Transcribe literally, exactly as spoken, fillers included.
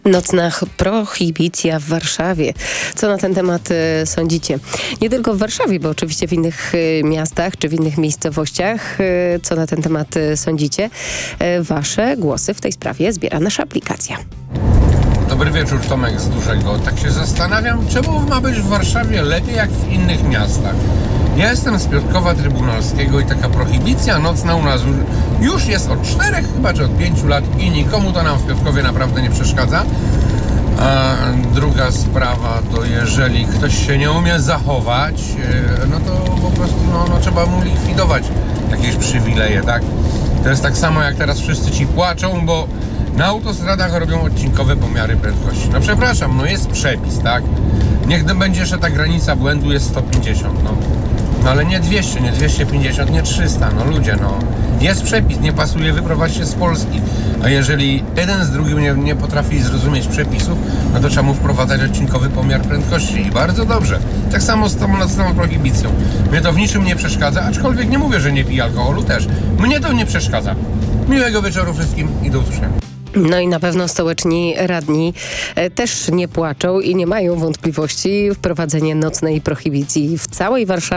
Nocna prohibicja w Warszawie. Co na ten temat y, sądzicie? Nie tylko w Warszawie, bo oczywiście w innych y, miastach czy w innych miejscowościach. Y, co na ten temat y, sądzicie? Y, wasze głosy w tej sprawie zbiera nasza aplikacja. Dobry wieczór, Tomek z Dużego. Tak się zastanawiam, czemu ma być w Warszawie lepiej jak w innych miastach. Ja jestem z Piotrkowa Trybunalskiego i taka prohibicja nocna u nas już jest od czterech chyba, czy od pięciu lat i nikomu to nam w Piotrkowie naprawdę nie przeszkadza. A druga sprawa to jeżeli ktoś się nie umie zachować, no to po prostu no, no, trzeba mu likwidować jakieś przywileje, tak? To jest tak samo jak teraz wszyscy ci płaczą, bo na autostradach robią odcinkowe pomiary prędkości. No przepraszam, no jest przepis, tak? Niech będzie, że ta granica błędu jest sto pięćdziesiąt, no. No ale nie dwieście, nie dwieście pięćdziesiąt, nie trzysta, no ludzie, no. Jest przepis, nie pasuje, wyprowadźcie z Polski. A jeżeli jeden z drugim nie, nie potrafi zrozumieć przepisów, no to trzeba mu wprowadzać odcinkowy pomiar prędkości i bardzo dobrze. Tak samo z tą nocną prohibicją. Mnie to w niczym nie przeszkadza, aczkolwiek nie mówię, że nie piję alkoholu też. Mnie to nie przeszkadza. Miłego wieczoru wszystkim i do usłyszenia. No i na pewno stołeczni radni e, też nie płaczą i nie mają wątpliwości. Wprowadzenie nocnej prohibicji w całej Warszawie